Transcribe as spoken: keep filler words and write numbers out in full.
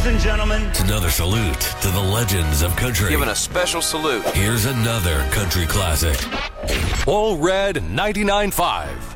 Ladies and gentlemen. It's another salute to the legends of country. Giving a special salute. Here's another country classic. All Red ninety-nine point five.